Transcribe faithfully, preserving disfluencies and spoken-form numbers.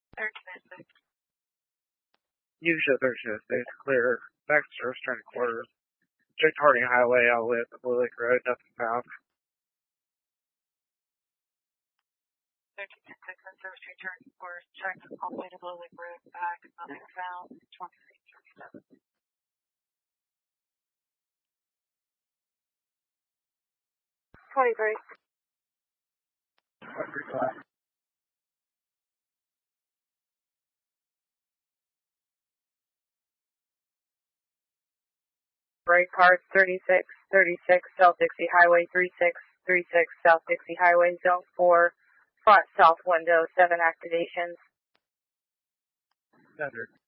Usually thirteen stays clear. Baxter, Stern Quarters. Jake Harding Highway, outlet, Blue Lake Road, nothing found. thirteen ten six on Service Return Course, check all the way to Blue Lake Road, back, nothing found, twenty-six thirty-seven. twenty-three. twenty-five. Brake parts thirty-six thirty-six, South Dixie Highway, thirty-six thirty-six, South Dixie Highway, Zone four, front south window, seven activations. Standard.